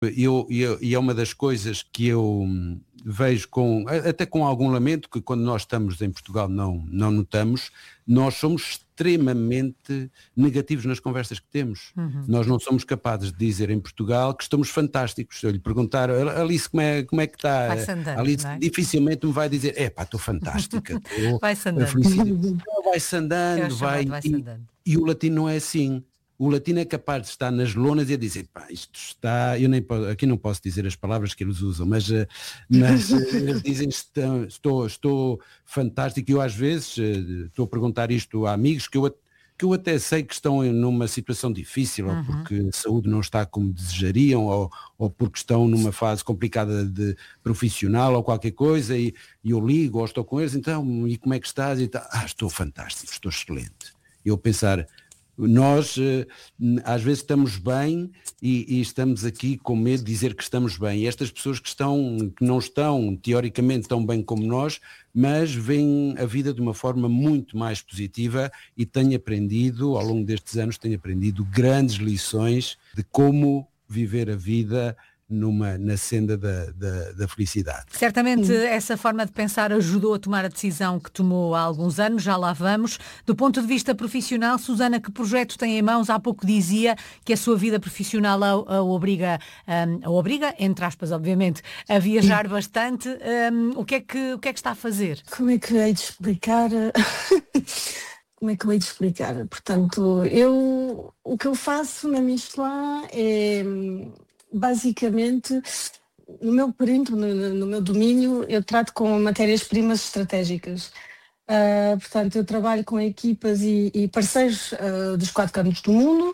E é uma das coisas que eu vejo até com algum lamento, que quando nós estamos em Portugal não notamos, nós somos extremamente negativos nas conversas que temos. Nós não somos capazes de dizer em Portugal que estamos fantásticos. Se eu lhe perguntar, Alice, como é que está? Vai-se andando, Alice não é? dificilmente me vai dizer, estou fantástica. Vai-se andando. Vai-se andando, vai-se andando. E o latino não é assim. O latino é capaz de estar nas lonas e a dizer, isto está, aqui não posso dizer as palavras que eles usam, mas eles dizem, estou fantástico. E eu às vezes estou a perguntar isto a amigos que eu até sei que estão numa situação difícil, ou porque a saúde não está como desejariam, ou porque estão numa fase complicada de profissional ou qualquer coisa, e eu ligo ou estou com eles, então, e como é que estás? E tal. Estou fantástico, estou excelente. E eu pensar, nós às vezes estamos bem e estamos aqui com medo de dizer que estamos bem. E estas pessoas que não estão teoricamente tão bem como nós, mas veem a vida de uma forma muito mais positiva, e tenho aprendido, ao longo destes anos, grandes lições de como viver a vida na senda da felicidade. Certamente essa forma de pensar ajudou a tomar a decisão que tomou há alguns anos, já lá vamos. Do ponto de vista profissional, Susana, que projeto tem em mãos? Há pouco dizia que a sua vida profissional a obriga, entre aspas, obviamente, a viajar bastante. O que é que está a fazer? Como é que hei de explicar? Como é que eu hei de explicar? Portanto, o que eu faço na Michelin é... Basicamente, no meu perímetro, no meu domínio, eu trato com matérias-primas estratégicas. Portanto, eu trabalho com equipas e parceiros dos 4 cantos do mundo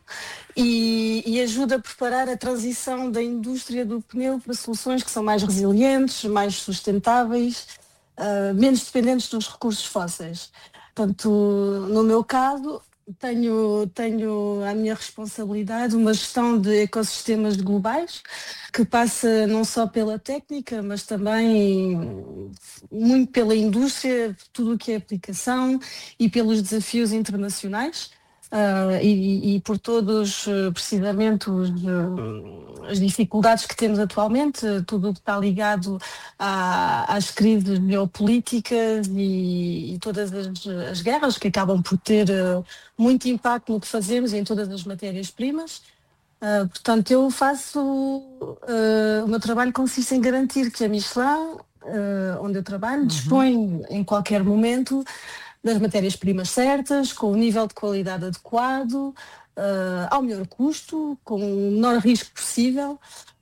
e ajudo a preparar a transição da indústria do pneu para soluções que são mais resilientes, mais sustentáveis, menos dependentes dos recursos fósseis. Portanto, no meu caso, tenho à minha responsabilidade uma gestão de ecossistemas globais que passa não só pela técnica, mas também muito pela indústria, tudo o que é aplicação, e pelos desafios internacionais. E por todos, precisamente, as dificuldades que temos atualmente, tudo o que está ligado às crises geopolíticas e todas as guerras que acabam por ter muito impacto no que fazemos em todas as matérias-primas. Portanto, eu faço, o meu trabalho consiste em garantir que a Michelin, onde eu trabalho, dispõe em qualquer momento das matérias-primas certas, com o nível de qualidade adequado, ao melhor custo, com o menor risco possível.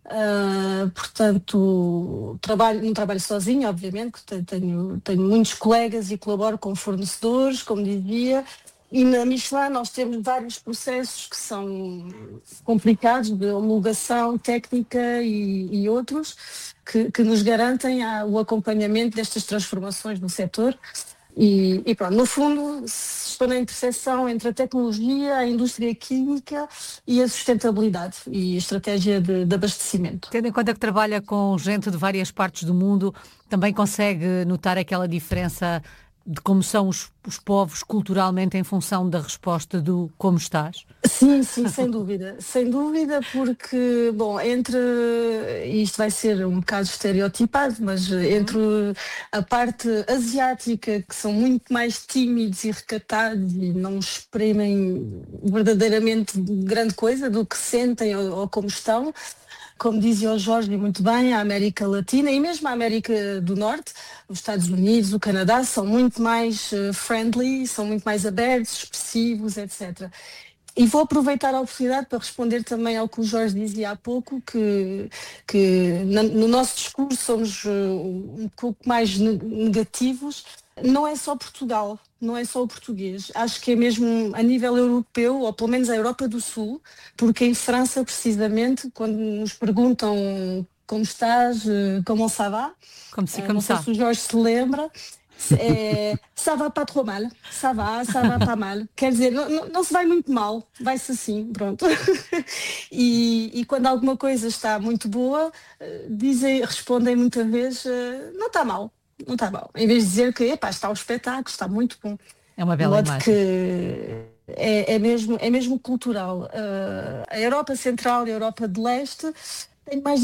Portanto, não trabalho sozinho, obviamente, tenho muitos colegas e colaboro com fornecedores, como dizia, e na Michelin nós temos vários processos que são complicados, de homologação técnica e outros, que nos garantem o acompanhamento destas transformações no setor. E pronto, no fundo, estou na interseção entre a tecnologia, a indústria química e a sustentabilidade e a estratégia de abastecimento. Tendo em conta que trabalha com gente de várias partes do mundo, também consegue notar aquela diferença de como são os povos culturalmente em função da resposta do como estás? Sim, sem dúvida, porque, bom, isto vai ser um bocado estereotipado, mas entre a parte asiática, que são muito mais tímidos e recatados e não exprimem verdadeiramente grande coisa do que sentem ou como estão, como dizia o Jorge muito bem, a América Latina e mesmo a América do Norte, os Estados Unidos, o Canadá, são muito mais friendly, são muito mais abertos, expressivos, etc. E vou aproveitar a oportunidade para responder também ao que o Jorge dizia há pouco, que no nosso discurso somos um pouco mais negativos. Não é só Portugal, não é só o português. Acho que é mesmo a nível europeu, ou pelo menos a Europa do Sul, porque em França, precisamente, quando nos perguntam como estás, como ça va, não sei se o Jorge se lembra, ça va pas trop mal, ça va pas mal. Quer dizer, não se vai muito mal, vai-se assim, pronto. E quando alguma coisa está muito boa, respondem muitas vezes, não está mal. Não está mal. Em vez de dizer que está um espetáculo, está muito bom. É uma bela imagem. Que é mesmo cultural. A Europa Central e a Europa de Leste tenho mais